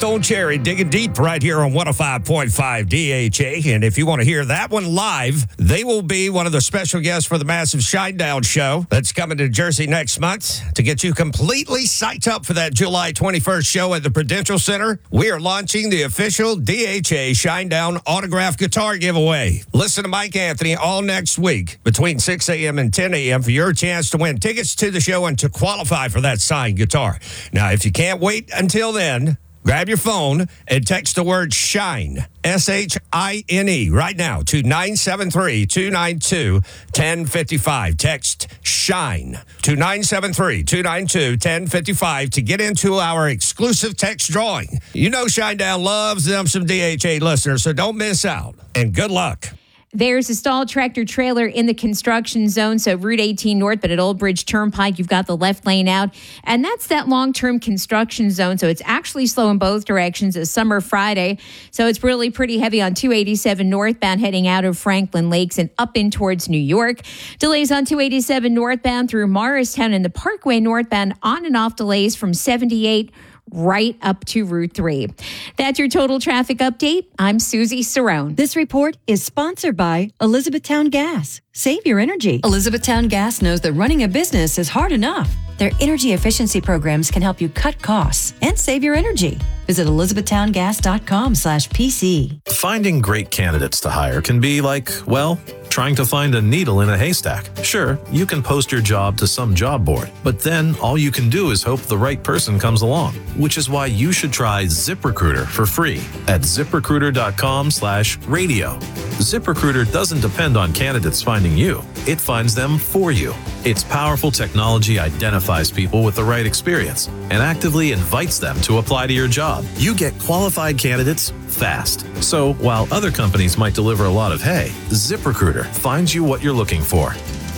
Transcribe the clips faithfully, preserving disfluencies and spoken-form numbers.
Stone Cherry digging deep right here on one oh five point five D H A. And if you want to hear that one live, they will be one of the special guests for the massive Shinedown show that's coming to Jersey next month. To get you completely psyched up for that July twenty-first show at the Prudential Center, we are launching the official D H A Shinedown autograph guitar giveaway. Listen to Mike Anthony all next week between six a.m. and ten a.m. for your chance to win tickets to the show and to qualify for that signed guitar. Now, if you can't wait until then, grab your phone and text the word SHINE, S H I N E, right now to nine seven three, two nine two, one oh five five. Text SHINE to nine seven three, two nine two, one oh five five to get into our exclusive text drawing. You know Shinedown loves them some D H A listeners, so don't miss out. And good luck. There's a stalled tractor trailer in the construction zone, so Route eighteen North, but at Old Bridge Turnpike, you've got the left lane out, and that's that long-term construction zone, so it's actually slow in both directions. It's summer Friday, so it's really pretty heavy on two eighty-seven northbound heading out of Franklin Lakes and up in towards New York. Delays on two eighty-seven northbound through Morristown and the Parkway northbound, on and off delays from seventy-eight right up to Route three. That's your total traffic update. I'm Susie Cerrone. This report is sponsored by Elizabethtown Gas. Save your energy. Elizabethtown Gas knows that running a business is hard enough. Their energy efficiency programs can help you cut costs and save your energy. Visit elizabethtowngas.com slash PC. Finding great candidates to hire can be like, well, trying to find a needle in a haystack. Sure, you can post your job to some job board, but then all you can do is hope the right person comes along, which is why you should try ZipRecruiter for free at ziprecruiter.com slash radio. ZipRecruiter doesn't depend on candidates finding you. It finds them for you. Its powerful technology identifies people with the right experience and actively invites them to apply to your job. You get qualified candidates fast. So while other companies might deliver a lot of hay, ZipRecruiter finds you what you're looking for.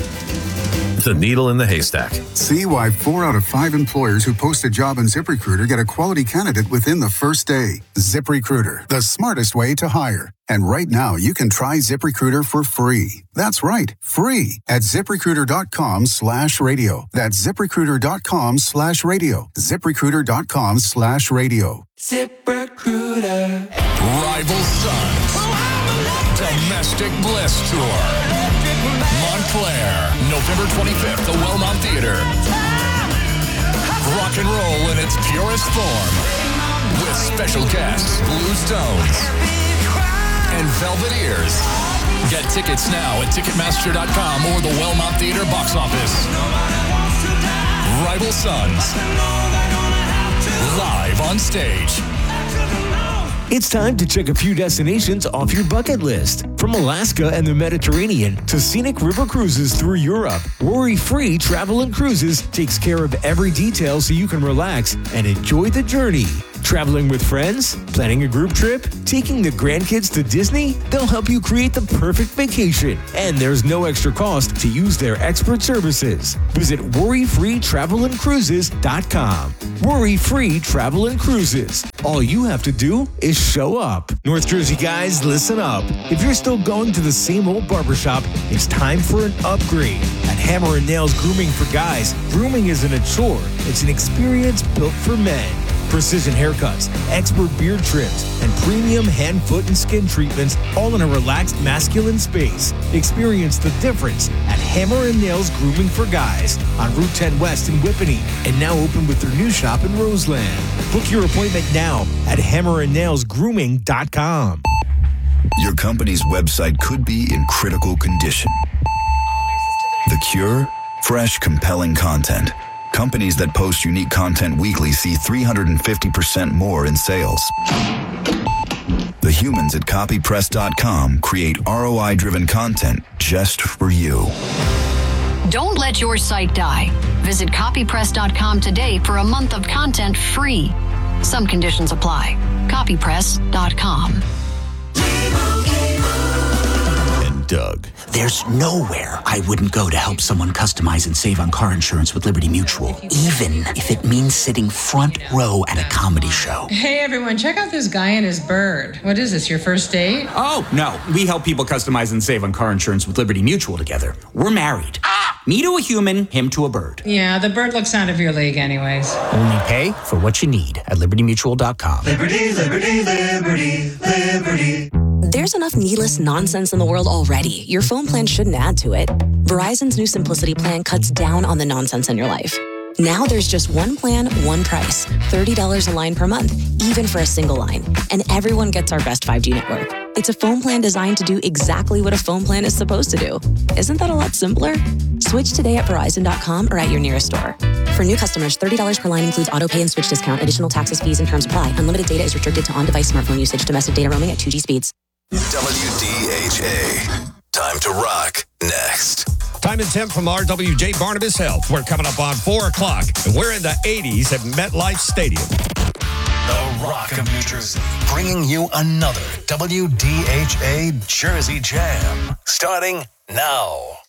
The needle in the haystack. See why four out of five employers who post a job on ZipRecruiter get a quality candidate within the first day. ZipRecruiter, the smartest way to hire. And right now, you can try ZipRecruiter for free. That's right, free at ZipRecruiter.com slash radio. That's ZipRecruiter.com slash radio. ZipRecruiter.com slash radio. ZipRecruiter. Rival Sons. Domestic Bliss Tour. Montclair, November twenty-fifth, the Wellmont Theater. Rock and roll in its purest form. With special guests, Blue Stones and Velvet Ears. Get tickets now at Ticketmaster dot com or the Wellmont Theater box office. Rival Sons. Live on stage. It's time to check a few destinations off your bucket list. From Alaska and the Mediterranean to scenic river cruises through Europe, Worry-Free Travel and Cruises takes care of every detail so you can relax and enjoy the journey. Traveling with friends? Planning a group trip? Taking the grandkids to Disney? They'll help you create the perfect vacation. And there's no extra cost to use their expert services. Visit worry free travel and cruises dot com. Worry-Free Travel and Cruises. All you have to do is show up. North Jersey guys, listen up. If you're still going to the same old barbershop, it's time for an upgrade. At Hammer and Nails Grooming for Guys, grooming isn't a chore. It's an experience built for men. Precision haircuts, expert beard trims, and premium hand, foot, and skin treatments, all in a relaxed masculine space. Experience the difference at Hammer and Nails Grooming for Guys on Route ten West in Whippany, and now open with their new shop in Roseland. Book your appointment now at hammer and nails grooming dot com. Your company's website could be in critical condition. The cure? Fresh, compelling content. Companies that post unique content weekly see three hundred fifty percent more in sales. The humans at copy press dot com create R O I-driven content just for you. Don't let your site die. Visit copy press dot com today for a month of content free. Some conditions apply. copy press dot com. Doug. There's nowhere I wouldn't go to help someone customize and save on car insurance with Liberty Mutual, even if it means sitting front row at a comedy show. Hey everyone, check out this guy and his bird. What is this, your first date? Oh, no. We help people customize and save on car insurance with Liberty Mutual together. We're married. Ah! Me to a human, him to a bird. Yeah, the bird looks out of your league anyways. Only pay for what you need at liberty mutual dot com. Liberty, liberty, liberty, liberty. There's enough needless nonsense in the world already. Your phone plan shouldn't add to it. Verizon's new Simplicity plan cuts down on the nonsense in your life. Now there's just one plan, one price. thirty dollars a line per month, even for a single line. And everyone gets our best five G network. It's a phone plan designed to do exactly what a phone plan is supposed to do. Isn't that a lot simpler? Switch today at Verizon dot com or at your nearest store. For new customers, thirty dollars per line includes auto pay and switch discount. Additional taxes, fees, and terms apply. Unlimited data is restricted to on-device smartphone usage. Domestic data roaming at two G speeds. W D H A. Time to rock next. Time and temp from R W J Barnabas Health. We're coming up on four o'clock, and we're in the eighties at MetLife Stadium. The Rock of New Jersey, bringing you another W D H A Jersey Jam, starting now.